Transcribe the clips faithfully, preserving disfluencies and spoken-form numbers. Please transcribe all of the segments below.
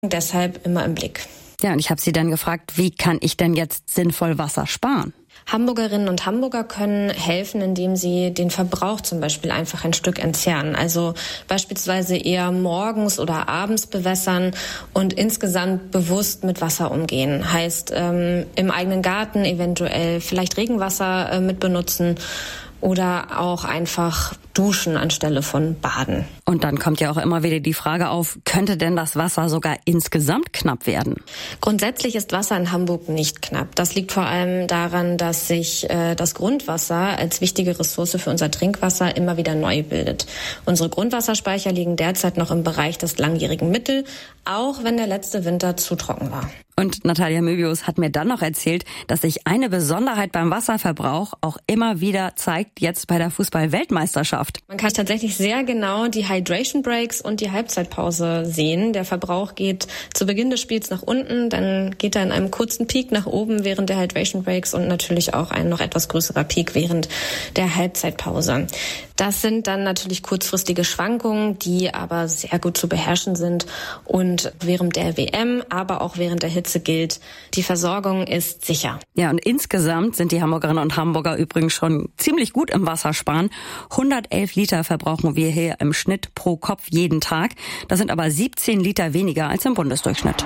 Deshalb immer im Blick. Ja, und ich habe Sie dann gefragt, wie kann ich denn jetzt sinnvoll Wasser sparen? Hamburgerinnen und Hamburger können helfen, indem sie den Verbrauch zum Beispiel einfach ein Stück entzerren. Also beispielsweise eher morgens oder abends bewässern und insgesamt bewusst mit Wasser umgehen. Heißt ähm, im eigenen Garten eventuell vielleicht Regenwasser äh, mit benutzen oder auch einfach duschen anstelle von baden. Und dann kommt ja auch immer wieder die Frage auf, könnte denn das Wasser sogar insgesamt knapp werden? Grundsätzlich ist Wasser in Hamburg nicht knapp. Das liegt vor allem daran, dass sich äh, das Grundwasser als wichtige Ressource für unser Trinkwasser immer wieder neu bildet. Unsere Grundwasserspeicher liegen derzeit noch im Bereich des langjährigen Mittel, auch wenn der letzte Winter zu trocken war. Und Natalia Möbius hat mir dann noch erzählt, dass sich eine Besonderheit beim Wasserverbrauch auch immer wieder zeigt, jetzt bei der Fußball-Weltmeisterschaft. Man kann tatsächlich sehr genau die Hydration Breaks und die Halbzeitpause sehen. Der Verbrauch geht zu Beginn des Spiels nach unten, dann geht er in einem kurzen Peak nach oben während der Hydration Breaks und natürlich auch ein noch etwas größerer Peak während der Halbzeitpause. Das sind dann natürlich kurzfristige Schwankungen, die aber sehr gut zu beherrschen sind. Und während der W M, aber auch während der Hitze gilt, die Versorgung ist sicher. Ja, und insgesamt sind die Hamburgerinnen und Hamburger übrigens schon ziemlich gut im Wassersparen. hundertelf Liter verbrauchen wir hier im Schnitt pro Kopf jeden Tag. Das sind aber siebzehn Liter weniger als im Bundesdurchschnitt.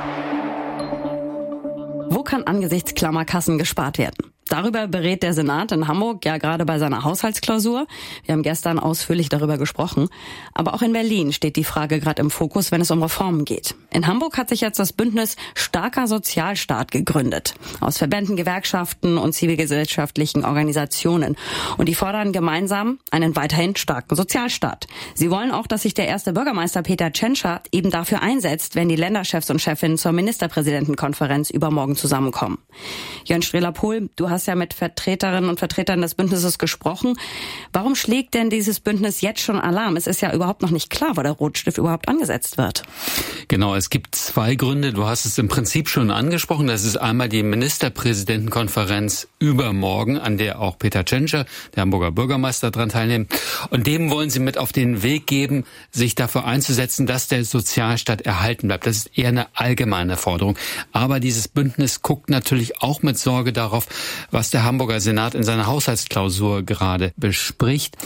Wo kann angesichts Klammerkassen gespart werden? Darüber berät der Senat in Hamburg ja gerade bei seiner Haushaltsklausur. Wir haben gestern ausführlich darüber gesprochen. Aber auch in Berlin steht die Frage gerade im Fokus, wenn es um Reformen geht. In Hamburg hat sich jetzt das Bündnis Starker Sozialstaat gegründet. Aus Verbänden, Gewerkschaften und zivilgesellschaftlichen Organisationen. Und die fordern gemeinsam einen weiterhin starken Sozialstaat. Sie wollen auch, dass sich der erste Bürgermeister Peter Tschentscher eben dafür einsetzt, wenn die Länderchefs und Chefinnen zur Ministerpräsidentenkonferenz übermorgen zusammenkommen. Jörn Streeler-Pohl, du hast ja mit Vertreterinnen und Vertretern des Bündnisses gesprochen. Warum schlägt denn dieses Bündnis jetzt schon Alarm? Es ist ja überhaupt noch nicht klar, wo der Rotstift überhaupt angesetzt wird. Genau, es gibt zwei Gründe. Du hast es im Prinzip schon angesprochen. Das ist einmal die Ministerpräsidentenkonferenz übermorgen, an der auch Peter Tschentscher, der Hamburger Bürgermeister, daran teilnehmen. Und dem wollen sie mit auf den Weg geben, sich dafür einzusetzen, dass der Sozialstaat erhalten bleibt. Das ist eher eine allgemeine Forderung. Aber dieses Bündnis guckt natürlich auch mit Sorge darauf, was der Hamburger Senat in seiner Haushaltsklausur gerade bespricht.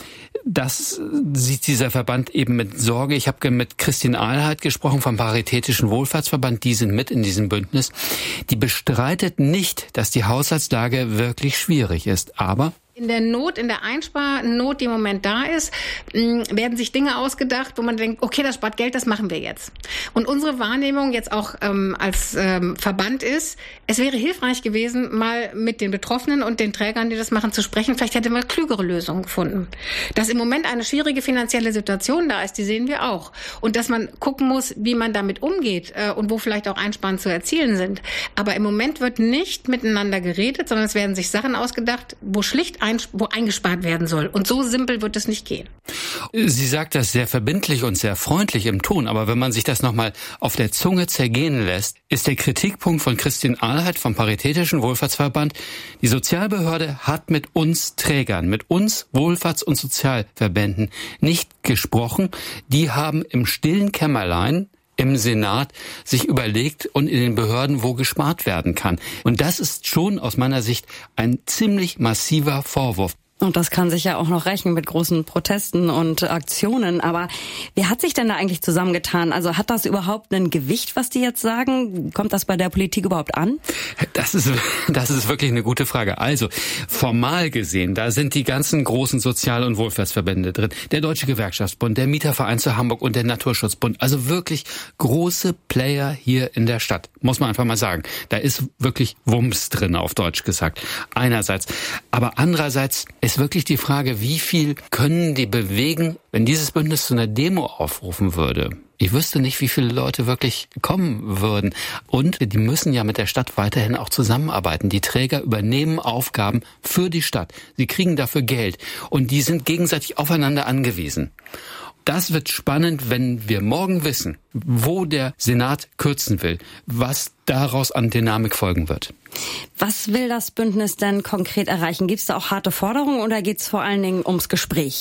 Das sieht dieser Verband eben mit Sorge. Ich habe mit Christine Ahlheit gesprochen vom Paritätischen Wohlfahrtsverband. Die sind mit in diesem Bündnis. Die bestreitet nicht, dass die Haushaltslage wirklich schwierig ist. Aber in der Not, in der Einsparnot, die im Moment da ist, werden sich Dinge ausgedacht, wo man denkt, okay, das spart Geld, das machen wir jetzt. Und unsere Wahrnehmung jetzt auch ähm, als ähm, Verband ist, es wäre hilfreich gewesen, mal mit den Betroffenen und den Trägern, die das machen, zu sprechen. Vielleicht hätte man klügere Lösungen gefunden. Dass im Moment eine schwierige finanzielle Situation da ist, die sehen wir auch. Und dass man gucken muss, wie man damit umgeht äh, und wo vielleicht auch Einsparungen zu erzielen sind. Aber im Moment wird nicht miteinander geredet, sondern es werden sich Sachen ausgedacht, wo schlicht ein wo eingespart werden soll. Und so simpel wird es nicht gehen. Sie sagt das sehr verbindlich und sehr freundlich im Ton, aber wenn man sich das nochmal auf der Zunge zergehen lässt, ist der Kritikpunkt von Christine Ahlheit vom Paritätischen Wohlfahrtsverband, die Sozialbehörde hat mit uns Trägern, mit uns Wohlfahrts- und Sozialverbänden nicht gesprochen. Die haben im stillen Kämmerlein im Senat sich überlegt und in den Behörden, wo gespart werden kann. Und das ist schon aus meiner Sicht ein ziemlich massiver Vorwurf. Und das kann sich ja auch noch rächen mit großen Protesten und Aktionen. Aber wer hat sich denn da eigentlich zusammengetan? Also hat das überhaupt ein Gewicht, was die jetzt sagen? Kommt das bei der Politik überhaupt an? Das ist, das ist wirklich eine gute Frage. Also formal gesehen, da sind die ganzen großen Sozial- und Wohlfahrtsverbände drin. Der Deutsche Gewerkschaftsbund, der Mieterverein zu Hamburg und der Naturschutzbund. Also wirklich große Player hier in der Stadt. Muss man einfach mal sagen. Da ist wirklich Wumms drin, auf Deutsch gesagt. Einerseits. Aber andererseits ist wirklich die Frage, wie viel können die bewegen, wenn dieses Bündnis zu einer Demo aufrufen würde? Ich wüsste nicht, wie viele Leute wirklich kommen würden. Und die müssen ja mit der Stadt weiterhin auch zusammenarbeiten. Die Träger übernehmen Aufgaben für die Stadt. Sie kriegen dafür Geld. Und die sind gegenseitig aufeinander angewiesen. Das wird spannend, wenn wir morgen wissen, wo der Senat kürzen will, was daraus an Dynamik folgen wird. Was will das Bündnis denn konkret erreichen? Gibt es da auch harte Forderungen oder geht es vor allen Dingen ums Gespräch?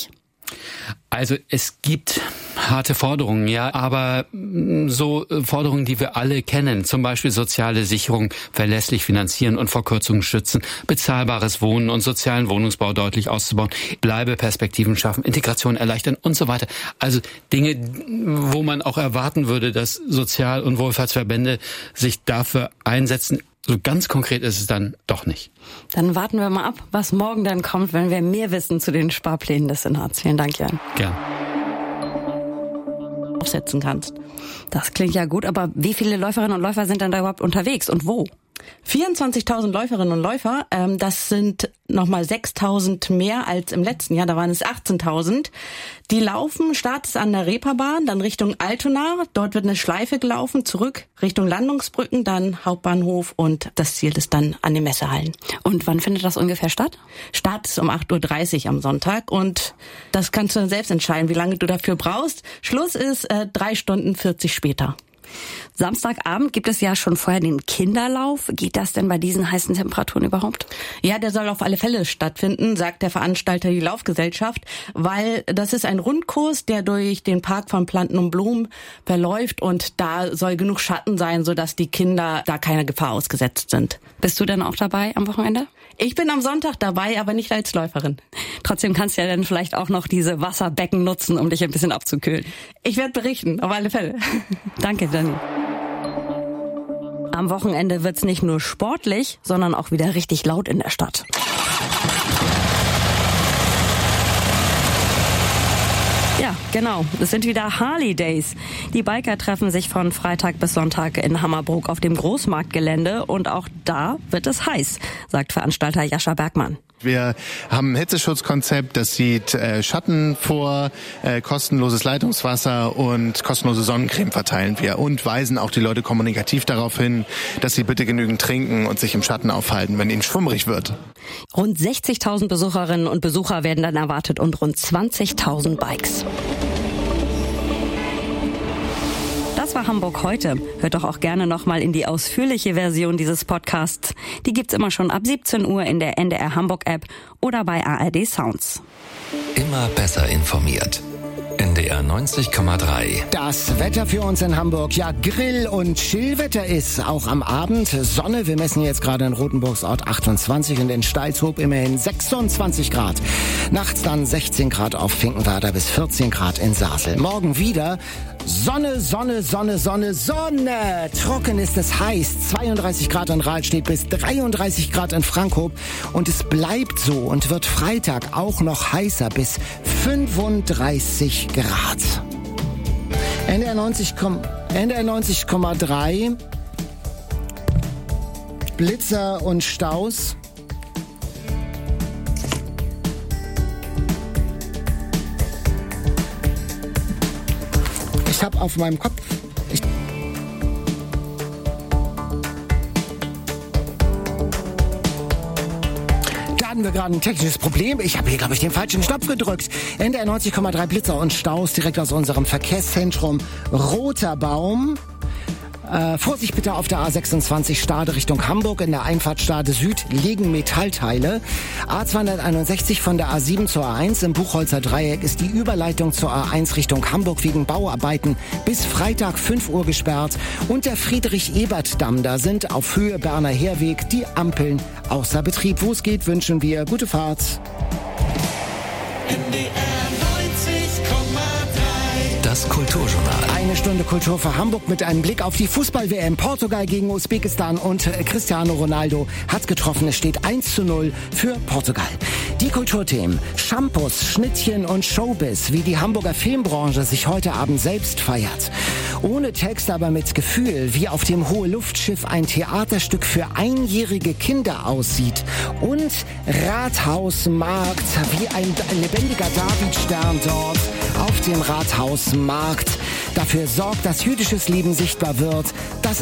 Also es gibt harte Forderungen, ja, aber so Forderungen, die wir alle kennen, zum Beispiel soziale Sicherung verlässlich finanzieren und vor Kürzungen schützen, bezahlbares Wohnen und sozialen Wohnungsbau deutlich auszubauen, Bleibeperspektiven schaffen, Integration erleichtern und so weiter. Also Dinge, wo man auch erwarten würde, dass Sozial- und Wohlfahrtsverbände sich dafür einsetzen. So ganz konkret ist es dann doch nicht. Dann warten wir mal ab, was morgen dann kommt, wenn wir mehr wissen zu den Sparplänen des Senats. Vielen Dank, Jan. Gern. Aufsetzen kannst. Das klingt ja gut, aber wie viele Läuferinnen und Läufer sind denn da überhaupt unterwegs und wo? vierundzwanzigtausend Läuferinnen und Läufer, ähm, das sind nochmal sechstausend mehr als im letzten Jahr, da waren es achtzehntausend. Die laufen, Start ist an der Reeperbahn, dann Richtung Altona, dort wird eine Schleife gelaufen, zurück Richtung Landungsbrücken, dann Hauptbahnhof und das Ziel ist dann an den Messehallen. Und wann findet das ungefähr statt? Start ist um acht Uhr dreißig am Sonntag und das kannst du dann selbst entscheiden, wie lange du dafür brauchst. Schluss ist äh, drei Stunden vierzig später. Samstagabend gibt es ja schon vorher den Kinderlauf. Geht das denn bei diesen heißen Temperaturen überhaupt? Ja, der soll auf alle Fälle stattfinden, sagt der Veranstalter die Laufgesellschaft, weil das ist ein Rundkurs, der durch den Park von Planten und Blumen verläuft und da soll genug Schatten sein, sodass die Kinder da keiner Gefahr ausgesetzt sind. Bist du denn auch dabei am Wochenende? Ich bin am Sonntag dabei, aber nicht als Läuferin. Trotzdem kannst du ja dann vielleicht auch noch diese Wasserbecken nutzen, um dich ein bisschen abzukühlen. Ich werde berichten, auf alle Fälle. Danke, Dani. Am Wochenende wird's nicht nur sportlich, sondern auch wieder richtig laut in der Stadt. Ja, genau. Es sind wieder Harley Days. Die Biker treffen sich von Freitag bis Sonntag in Hammerbrook auf dem Großmarktgelände und auch da wird es heiß, sagt Veranstalter Jascha Bergmann. Wir haben ein Hitzeschutzkonzept, das sieht äh, Schatten vor, äh, kostenloses Leitungswasser und kostenlose Sonnencreme verteilen wir und weisen auch die Leute kommunikativ darauf hin, dass sie bitte genügend trinken und sich im Schatten aufhalten, wenn ihnen schwummrig wird. Rund sechzigtausend Besucherinnen und Besucher werden dann erwartet und rund zwanzigtausend Bikes. Das war Hamburg heute. Hört doch auch gerne nochmal in die ausführliche Version dieses Podcasts. Die gibt's immer schon ab siebzehn Uhr in der N D R Hamburg App oder bei A R D Sounds. Immer besser informiert. N D R neunzig Komma drei. Das Wetter für uns in Hamburg, ja, Grill- und Chillwetter ist auch am Abend. Sonne, wir messen jetzt gerade in Rotenburgsort achtundzwanzig und in Steilshoop immerhin sechsundzwanzig Grad. Nachts dann sechzehn Grad auf Finkenwerder bis vierzehn Grad in Sasel. Morgen wieder Sonne, Sonne, Sonne, Sonne, Sonne. Trocken ist es heiß. zweiunddreißig Grad in Rahlstedt bis dreiunddreißig Grad in Frankhof. Und es bleibt so und wird Freitag auch noch heißer bis fünfunddreißig Grad. N D R neunzig Komma drei. Blitzer und Staus. Ich habe auf meinem Kopf... Ich da hatten wir gerade ein technisches Problem. Ich habe hier, glaube ich, den falschen Knopf gedrückt. N D R neunzig Komma drei Blitzer und Staus direkt aus unserem Verkehrszentrum Roter Baum. Äh, Vorsicht bitte auf der A sechsundzwanzig Stade Richtung Hamburg. In der Einfahrt Stade Süd liegen Metallteile. A zweihunderteinundsechzig von der A sieben zur A eins im Buchholzer Dreieck ist die Überleitung zur A eins Richtung Hamburg wegen Bauarbeiten bis Freitag fünf Uhr gesperrt. Und der Friedrich-Ebert-Damm, da sind auf Höhe Berner Heerweg die Ampeln außer Betrieb. Wo es geht, wünschen wir gute Fahrt. N D R neunzig Komma drei. Das Kulturjournal. Eine Stunde Kultur für Hamburg mit einem Blick auf die Fußball-W M. Portugal gegen Usbekistan und Cristiano Ronaldo hat getroffen. Es steht eins zu null für Portugal. Die Kulturthemen: Shampoos, Schnittchen und Showbiz, wie die Hamburger Filmbranche sich heute Abend selbst feiert. Ohne Text, aber mit Gefühl, wie auf dem Hohe-Luftschiff ein Theaterstück für einjährige Kinder aussieht. Und Rathausmarkt, wie ein lebendiger Davidstern dort auf dem Rathausmarkt dafür sorgt, dass jüdisches Leben sichtbar wird, dass